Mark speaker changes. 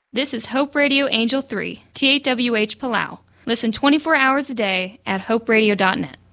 Speaker 1: This is Hope Radio Angel 3, THWH Palau. Listen 24 hours a day at hoperadio.net.